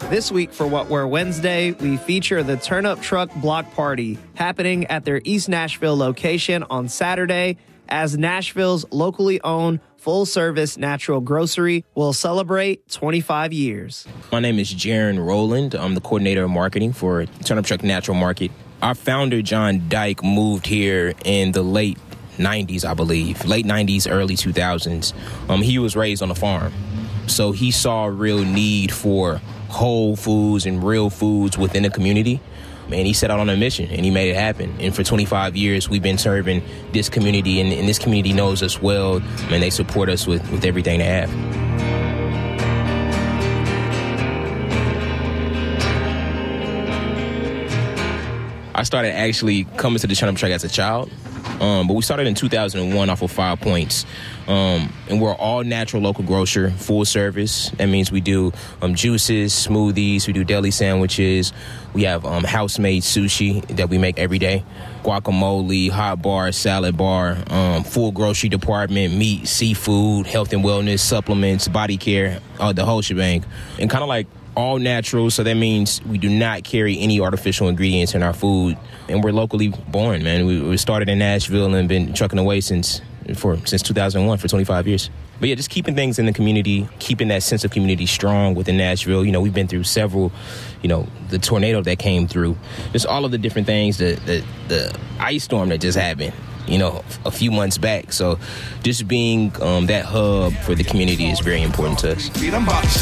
This week for What We're Wednesday, we feature the Turnip Truck Block Party happening at their East Nashville location on Saturday, as Nashville's locally owned full-service natural grocery will celebrate 25 years. My name is Jaron Rowland. I'm the coordinator of marketing for Turnip Truck Natural Market. Our founder, John Dyke, moved here in the late 90s, I believe. Late 90s, early 2000s. He was raised on a farm. So he saw a real need for whole foods and real foods within the community. And he set out on a mission, and he made it happen. And for 25 years, we've been serving this community, and this community knows us well, and they support us with everything they have. I started actually coming to the Turnip Truck as a child, but we started in 2001 off of 5 Points. And we're all natural local grocer, full service. That means we do juices, smoothies, we do deli sandwiches. We have house-made sushi that we make every day, guacamole, hot bar, salad bar, full grocery department, meat, seafood, health and wellness, supplements, body care, the whole shebang. And kind of like all natural, so that means we do not carry any artificial ingredients in our food. And we're locally born, man. We started in Nashville and been trucking away since 2001 for 25 years. But yeah, just keeping things in the community, keeping that sense of community strong within Nashville. You know, we've been through several, the tornado that came through, just all of the different things, the ice storm that just happened, a few months back. So just being that hub for the community is very important to us.